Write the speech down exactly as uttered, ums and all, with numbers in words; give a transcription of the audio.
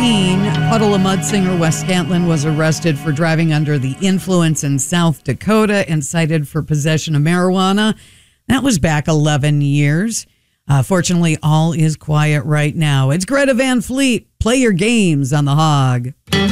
eighteen, Puddle of Mud singer Wes Scantlin was arrested for driving under the influence in South Dakota and cited for possession of marijuana. That was back eleven years. Uh, fortunately, all is quiet right now. It's Greta Van Fleet. Play your games on the Hog.